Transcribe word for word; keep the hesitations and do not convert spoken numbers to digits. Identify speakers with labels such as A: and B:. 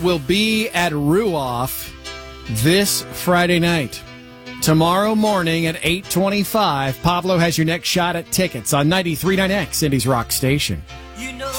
A: will be at Ruoff this Friday night. Tomorrow morning at eight twenty-five, Pablo has your next shot at tickets on ninety-three point nine X, Indy's Rock Station.